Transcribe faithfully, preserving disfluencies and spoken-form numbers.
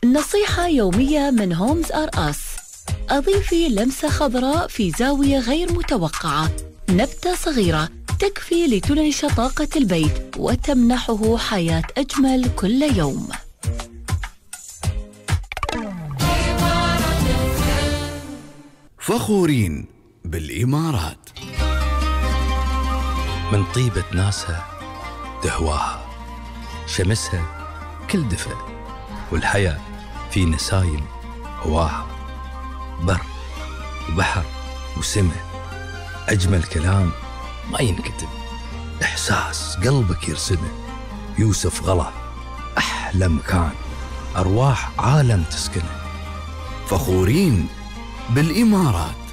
نصيحة يومية من هومز آر أس: أضيفي لمسة خضراء في زاوية غير متوقعة. نبتة صغيرة تكفي لتنعش طاقة البيت وتمنحه حياة أجمل كل يوم. فخورين بالإمارات. من طيبة ناسها تهواها، شمسها كل دفء، والحياة في نسايم هواها. بر وبحر وسماء، أجمل كلام ما ينكتب، إحساس قلبك يرسمه. يوسف غلا أحلى مكان، أرواح عالم تسكنه. فخورين بالإمارات.